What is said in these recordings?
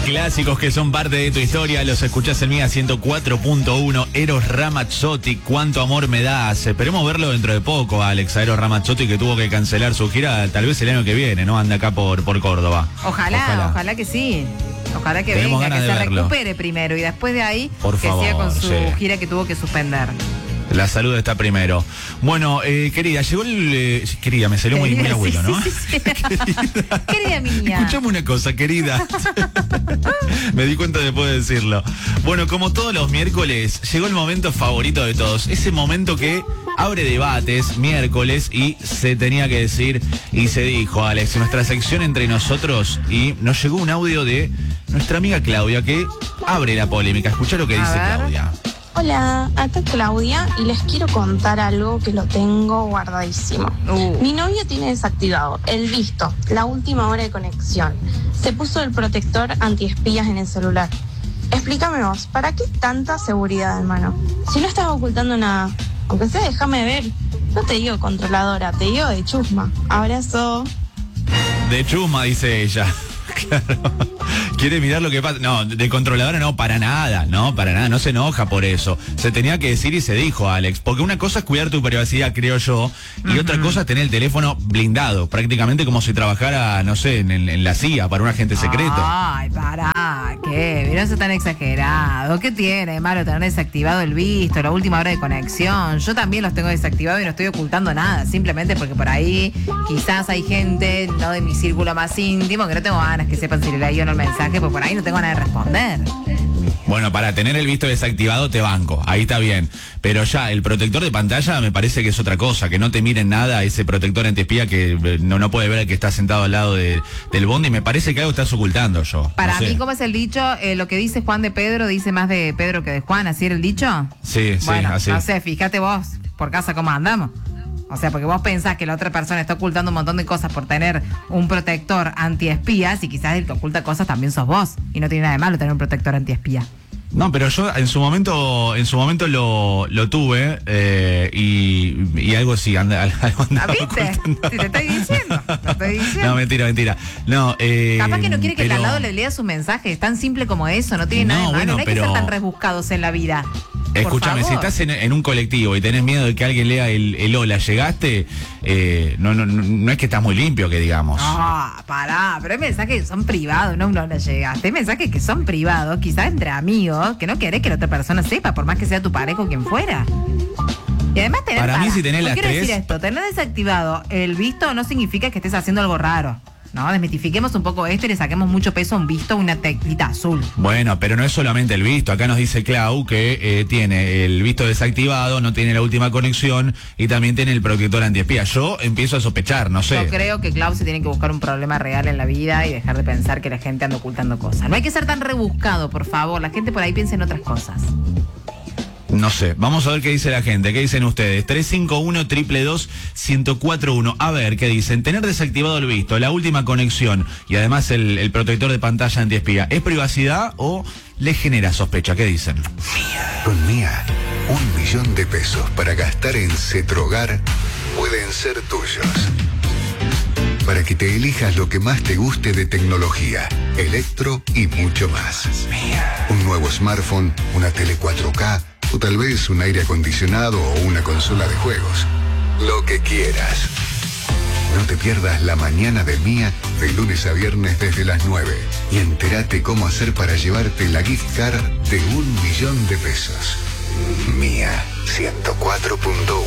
Clásicos que son parte de tu historia, los escuchás en Mía 104.1. Eros Ramazzotti, cuánto amor me das. Esperemos verlo dentro de poco, Alex, a Eros Ramazzotti, que tuvo que cancelar su gira, tal vez el año que viene, ¿no? Anda acá por Córdoba. Ojalá que sí. Ojalá que Tenemos venga, que ganas se de verlo. recupere primero y después de ahí Por que favor, siga con su sí. gira que tuvo que suspender. La salud está primero. Bueno, querida, llegó el... querida, me salió muy abuelo, ¿no? Sí. Querida mía. Escuchame una cosa, querida. Me di cuenta después de decirlo. Bueno, como todos los miércoles, llegó el momento favorito de todos. Ese momento que abre debates, miércoles, y se tenía que decir, y se dijo, Alex, nuestra sección Entre Nosotros, y nos llegó un audio de nuestra amiga Claudia, que abre la polémica. Escuchá lo que dice Claudia. Hola, acá Claudia y les quiero contar algo que lo tengo guardadísimo. Mi novio tiene desactivado el visto, la última hora de conexión. Se puso el protector antiespías en el celular. Explícame vos, ¿para qué tanta seguridad, hermano? Si no estás ocultando nada, aunque sea déjame ver. No te digo controladora, te digo de chusma. Abrazo. De chusma, dice ella. Claro. Quiere mirar lo que pasa. No, de controladora no, para nada, no se enoja por eso. Se tenía que decir y se dijo, Alex, porque una cosa es cuidar tu privacidad, creo yo, y otra cosa es tener el teléfono blindado, prácticamente como si trabajara, no sé, en la CIA, para un agente secreto. Ay, pará, ¿qué? No es tan exagerado. ¿Qué tiene de malo tener desactivado el visto, la última hora de conexión? Yo también los tengo desactivados y no estoy ocultando nada, simplemente porque por ahí quizás hay gente, no de mi círculo más íntimo, que no tengo ganas que sepan si le leí o no el mensaje, porque por ahí no tengo nada de responder. Bueno, para tener el visto desactivado te banco, ahí está bien. Pero ya, el protector de pantalla me parece que es otra cosa, que no te miren nada, ese protector antiespía que no puede ver al que está sentado al lado del bondi, me parece que algo estás ocultando yo. Para no sé. mí, ¿cómo es el dicho? Lo que dice Juan de Pedro dice más de Pedro que de Juan, ¿así era el dicho? Sí, bueno, así. No sé, fíjate vos, por casa cómo andamos. O sea, porque vos pensás que la otra persona está ocultando un montón de cosas por tener un protector antiespías y quizás el que oculta cosas también sos vos. Y no tiene nada de malo tener un protector antiespía. No, pero yo en su momento lo tuve y algo sí, algo andaba ¿Viste? ocultando. Si te estoy diciendo, te estoy diciendo. No, mentira. No, capaz que no quiere que el pero... al lado le lea su mensaje, es tan simple como eso, no tiene nada de malo, bueno, no hay que ser tan rebuscados en la vida. Escúchame, si estás en un colectivo y tenés miedo de que alguien lea el hola, llegaste, no es que estás muy limpio, que digamos. Ah, pará, pero hay mensajes que son privados, no hola, llegaste. Hay mensajes que son privados, quizás entre amigos, que no querés que la otra persona sepa, por más que sea tu pareja o quien fuera. Y además Para mí, si tenés las quiero tres... decir esto, tener desactivado el visto no significa que estés haciendo algo raro. No, desmitifiquemos un poco esto y le saquemos mucho peso a un visto o una teclita azul. Bueno, pero no es solamente el visto. Acá nos dice Clau que tiene el visto desactivado, no tiene la última conexión y también tiene el protector antiespía. Yo empiezo a sospechar, no sé. Yo creo que Clau se tiene que buscar un problema real en la vida y dejar de pensar que la gente anda ocultando cosas. No hay que ser tan rebuscado, por favor. La gente por ahí piensa en otras cosas. No sé, vamos a ver qué dice la gente, qué dicen ustedes. 351-222-1041. A ver, ¿qué dicen? Tener desactivado el visto, la última conexión y además el protector de pantalla antiespía, ¿es privacidad o le genera sospecha? ¿Qué dicen? Con Mía, 1 millón de pesos para gastar en Cetrogar pueden ser tuyos. Para que te elijas lo que más te guste de tecnología, electro y mucho más. Un nuevo smartphone, una tele 4K o tal vez un aire acondicionado o una consola de juegos. Lo que quieras. No te pierdas la mañana de Mía de lunes a viernes desde las 9 y entérate cómo hacer para llevarte la gift card de 1 millón de pesos. Mía 104.1.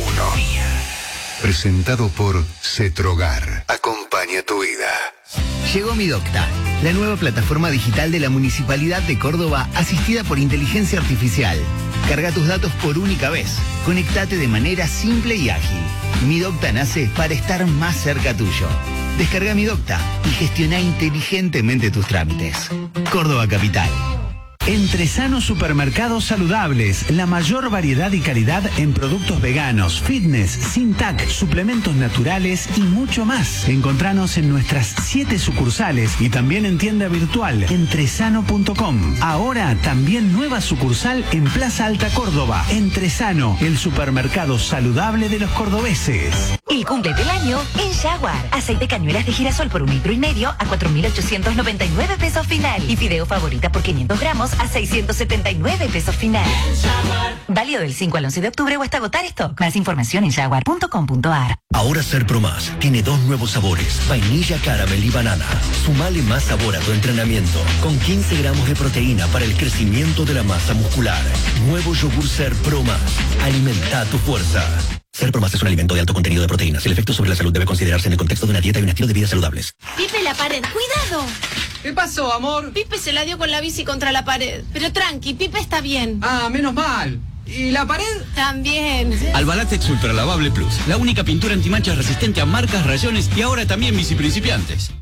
Presentado por Cetrogar. Acompaña tu vida. Llegó Mi Docta, la nueva plataforma digital de la Municipalidad de Córdoba asistida por inteligencia artificial. Carga tus datos por única vez. Conectate de manera simple y ágil. Mi Docta nace para estar más cerca tuyo. Descarga Mi Docta y gestiona inteligentemente tus trámites. Córdoba Capital. Entresano Supermercados Saludables, la mayor variedad y calidad en productos veganos, fitness, sin TAC, suplementos naturales y mucho más. Encontranos en nuestras 7 sucursales y también en tienda virtual entresano.com. Ahora también nueva sucursal en Plaza Alta Córdoba. Entresano, el supermercado saludable de los cordobeses. El cumple del año en Jaguar. Aceite cañuelas de girasol por 1,5 litros a 4.899 pesos final. Y fideo favorita por 500 gramos a 679 pesos final. Válido del 5 al 11 de octubre o hasta agotar stock. Más información en jaguar.com.ar. Ahora Ser Pro Más tiene 2 nuevos sabores, vainilla, caramel y banana. Sumale más sabor a tu entrenamiento, con 15 gramos de proteína para el crecimiento de la masa muscular. Nuevo yogur Ser Pro Más. Alimenta tu fuerza. Ser Pro Más es un alimento de alto contenido de proteínas. El efecto sobre la salud debe considerarse en el contexto de una dieta y un estilo de vida saludables. Pipe, la pared, cuidado. ¿Qué pasó, amor? Pipe se la dio con la bici contra la pared. Pero tranqui, Pipe está bien. Ah, menos mal. ¿Y la pared? También. Albalatex Ultra Lavable Plus, la única pintura antimanchas resistente a marcas, rayones y ahora también biciprincipiantes.